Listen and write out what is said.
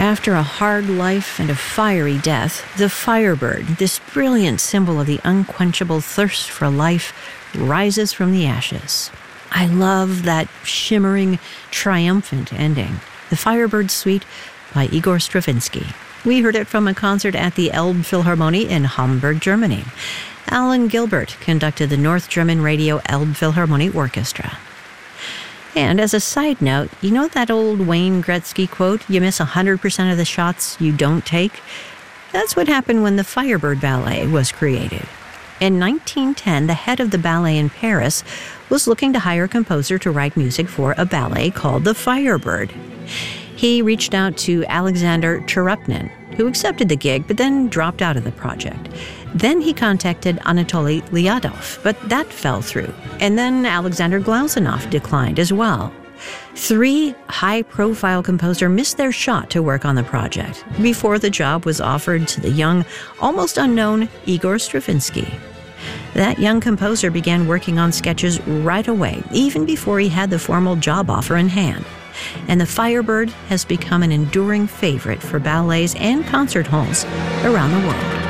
After a hard life and a fiery death, the Firebird, this brilliant symbol of the unquenchable thirst for life, rises from the ashes. I love that shimmering, triumphant ending. The Firebird Suite by Igor Stravinsky. We heard it from a concert at the Elbphilharmonie in Hamburg, Germany. Alan Gilbert conducted the North German Radio Elbphilharmonie Orchestra. And as a side note, you know that old Wayne Gretzky quote, "You miss 100% of the shots you don't take"? That's what happened when the Firebird Ballet was created. In 1910, the head of the ballet in Paris was looking to hire a composer to write music for a ballet called The Firebird. He reached out to Alexander Cherepnin, who accepted the gig but then dropped out of the project. Then he contacted Anatoly Lyadov, but that fell through. And then Alexander Glazunov declined as well. 3 high-profile composers missed their shot to work on the project before the job was offered to the young, almost unknown Igor Stravinsky. That young composer began working on sketches right away, even before he had the formal job offer in hand. And the Firebird has become an enduring favorite for ballets and concert halls around the world.